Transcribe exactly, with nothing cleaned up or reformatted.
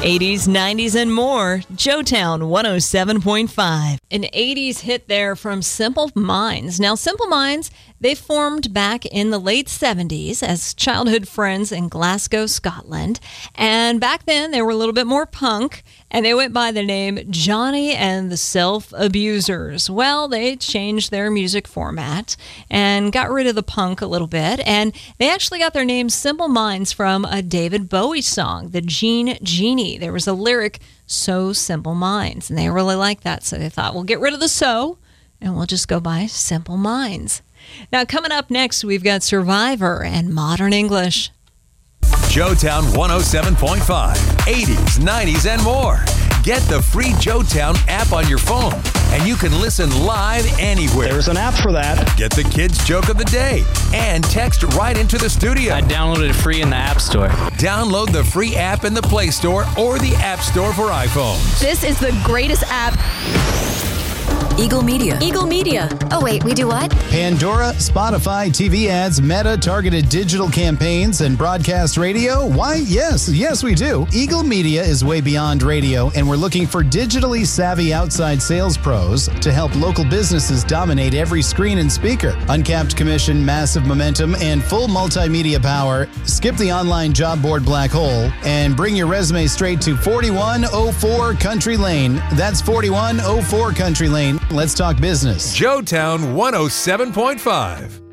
eighties, nineties, and more. Joetown one oh seven point five. An eighties hit there from Simple Minds. Now, Simple Minds, they formed back in the late seventies as childhood friends in Glasgow, Scotland. And back then, they were a little bit more punk, and they went by the name Johnny and the Self-Abusers. Well, they changed their music format and got rid of the punk a little bit, and they actually got their name Simple Minds from a David Bowie song, the Gene Genie. There was a lyric, "So Simple Minds," and they really liked that, so they thought, we'll get rid of the "so," and we'll just go by Simple Minds. Now, coming up next, we've got Survivor and Modern English. Joetown one oh seven point five, eighties, nineties, and more. Get the free Joetown app on your phone, and you can listen live anywhere. There's an app for that. Get the kids' joke of the day and text right into the studio. I downloaded it free in the App Store. Download the free app in the Play Store or the App Store for iPhones. This is the greatest app. Eagle Media. Eagle Media. Oh, wait, we do what? Pandora, Spotify, T V ads, Meta, targeted digital campaigns, and broadcast radio? Why, yes, yes, we do. Eagle Media is way beyond radio, and we're looking for digitally savvy outside sales pros to help local businesses dominate every screen and speaker. Uncapped commission, massive momentum, and full multimedia power. Skip the online job board black hole and bring your resume straight to forty-one oh four Country Lane. That's forty-one oh four Country Lane. Let's talk business. Joetown one oh seven point five.